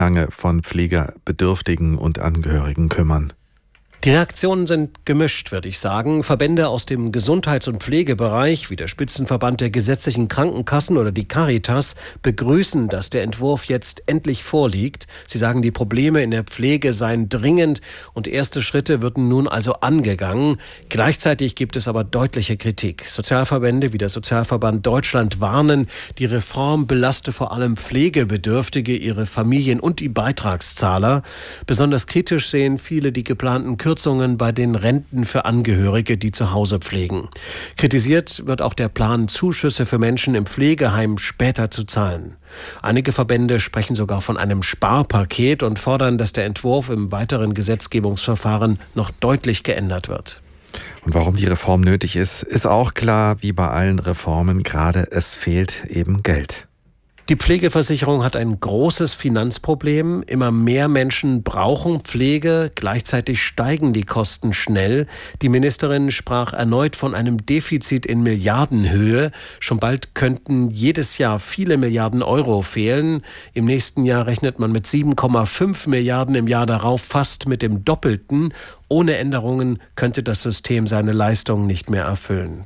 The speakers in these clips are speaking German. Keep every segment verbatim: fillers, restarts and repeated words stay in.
lange von Pflegebedürftigen und Angehörigen kümmern. Die Reaktionen sind gemischt, würde ich sagen. Verbände aus dem Gesundheits- und Pflegebereich, wie der Spitzenverband der gesetzlichen Krankenkassen oder die Caritas, begrüßen, dass der Entwurf jetzt endlich vorliegt. Sie sagen, die Probleme in der Pflege seien dringend und erste Schritte würden nun also angegangen. Gleichzeitig gibt es aber deutliche Kritik. Sozialverbände wie der Sozialverband Deutschland warnen, die Reform belaste vor allem Pflegebedürftige, ihre Familien und die Beitragszahler. Besonders kritisch sehen viele die geplanten Kürzungen bei den Renten für Angehörige, die zu Hause pflegen. Kritisiert wird auch der Plan, Zuschüsse für Menschen im Pflegeheim später zu zahlen. Einige Verbände sprechen sogar von einem Sparpaket und fordern, dass der Entwurf im weiteren Gesetzgebungsverfahren noch deutlich geändert wird. Und warum die Reform nötig ist, ist auch klar, wie bei allen Reformen, gerade es fehlt eben Geld. Die Pflegeversicherung hat ein großes Finanzproblem. Immer mehr Menschen brauchen Pflege. Gleichzeitig steigen die Kosten schnell. Die Ministerin sprach erneut von einem Defizit in Milliardenhöhe. Schon bald könnten jedes Jahr viele Milliarden Euro fehlen. Im nächsten Jahr rechnet man mit sieben Komma fünf Milliarden, im Jahr darauf fast mit dem Doppelten. Ohne Änderungen könnte das System seine Leistungen nicht mehr erfüllen.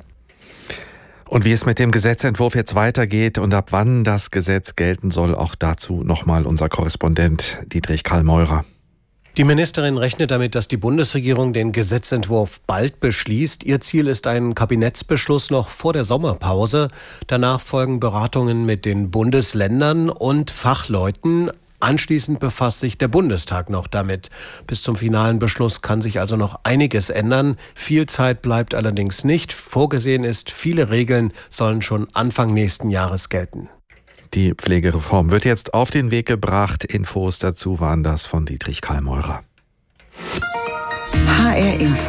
Und wie es mit dem Gesetzentwurf jetzt weitergeht und ab wann das Gesetz gelten soll, auch dazu nochmal unser Korrespondent Dietrich Karl Meurer. Die Ministerin rechnet damit, dass die Bundesregierung den Gesetzentwurf bald beschließt. Ihr Ziel ist ein Kabinettsbeschluss noch vor der Sommerpause. Danach folgen Beratungen mit den Bundesländern und Fachleuten. Anschließend befasst sich der Bundestag noch damit. Bis zum finalen Beschluss kann sich also noch einiges ändern. Viel Zeit bleibt allerdings nicht. Vorgesehen ist, viele Regeln sollen schon Anfang nächsten Jahres gelten. Die Pflegereform wird jetzt auf den Weg gebracht. Infos dazu waren das von Dietrich Karl Meurer. H R Info.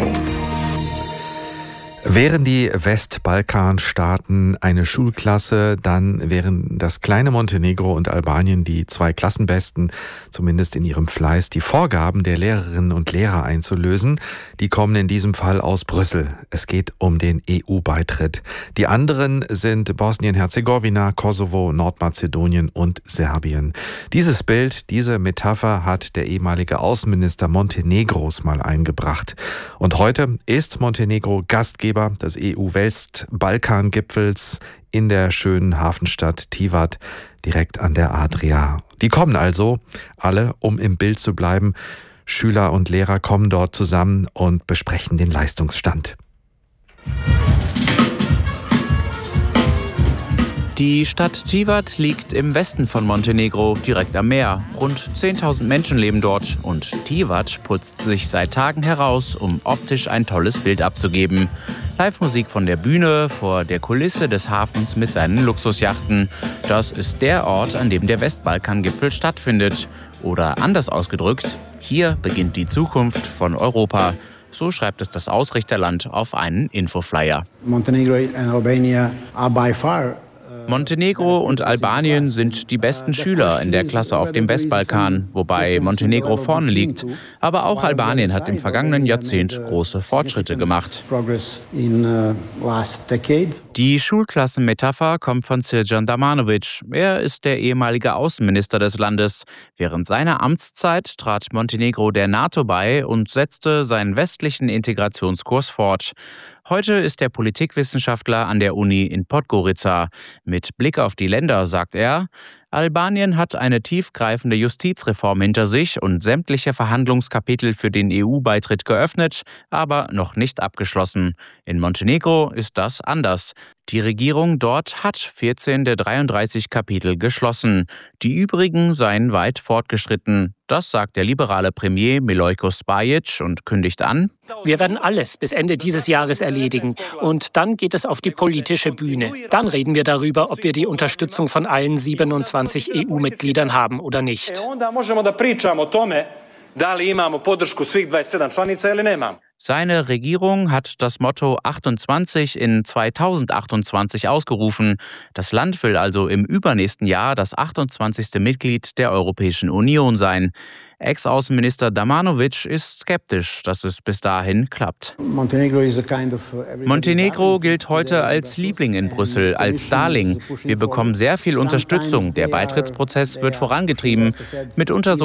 Wären die Westbalkanstaaten eine Schulklasse, dann wären das kleine Montenegro und Albanien die zwei Klassenbesten, zumindest in ihrem Fleiß, die Vorgaben der Lehrerinnen und Lehrer einzulösen. Die kommen in diesem Fall aus Brüssel. Es geht um den E U-Beitritt. Die anderen sind Bosnien-Herzegowina, Kosovo, Nordmazedonien und Serbien. Dieses Bild, diese Metapher hat der ehemalige Außenminister Montenegros mal eingebracht. Und heute ist Montenegro Gastgeber des E U-West-Balkan-Gipfels in der schönen Hafenstadt Tivat, direkt an der Adria. Die kommen also alle, um im Bild zu bleiben. Schüler und Lehrer kommen dort zusammen und besprechen den Leistungsstand. Die Stadt Tivat liegt im Westen von Montenegro, direkt am Meer. Rund zehntausend Menschen leben dort und Tivat putzt sich seit Tagen heraus, um optisch ein tolles Bild abzugeben. Live-Musik von der Bühne vor der Kulisse des Hafens mit seinen Luxusjachten. Das ist der Ort, an dem der Westbalkan-Gipfel stattfindet. Oder anders ausgedrückt, hier beginnt die Zukunft von Europa. So schreibt es das Ausrichterland auf einen Infoflyer. Montenegro and Albania are by far Montenegro und Albanien sind die besten Schüler in der Klasse auf dem Westbalkan, wobei Montenegro vorne liegt. Aber auch Albanien hat im vergangenen Jahrzehnt große Fortschritte gemacht. Die Schulklassenmetapher kommt von Srdjan Damanovic. Er ist der ehemalige Außenminister des Landes. Während seiner Amtszeit trat Montenegro der NATO bei und setzte seinen westlichen Integrationskurs fort. Heute ist er Politikwissenschaftler an der Uni in Podgorica. Mit Blick auf die Länder sagt er, Albanien hat eine tiefgreifende Justizreform hinter sich und sämtliche Verhandlungskapitel für den E U-Beitritt geöffnet, aber noch nicht abgeschlossen. In Montenegro ist das anders. Die Regierung dort hat vierzehn der dreiunddreißig Kapitel geschlossen. Die übrigen seien weit fortgeschritten. Das sagt der liberale Premier Milojko Spajic und kündigt an: Wir werden alles bis Ende dieses Jahres erledigen. Und dann geht es auf die politische Bühne. Dann reden wir darüber, ob wir die Unterstützung von allen siebenundzwanzig E U-Mitgliedern haben oder nicht. Seine Regierung hat das Motto achtundzwanzig in zweitausendachtundzwanzig ausgerufen. Das Land will also im übernächsten Jahr das achtundzwanzigste Mitglied der Europäischen Union sein. Ex-Außenminister Damanovic ist skeptisch, dass es bis dahin klappt. Montenegro gilt heute als Liebling in Brüssel, als Darling. Wir bekommen sehr viel Unterstützung. Der Beitrittsprozess wird vorangetrieben. Mitunter so